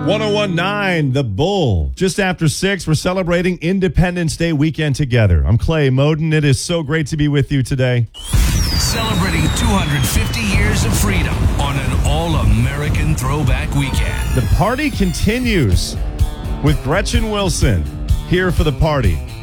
1019 The Bull. Just after 6, we're celebrating Independence Day weekend together. I'm Clay Moden. It is so great to be with you today. Celebrating 250 years of freedom on an all-American throwback weekend. The party continues with Gretchen Wilson here for the party.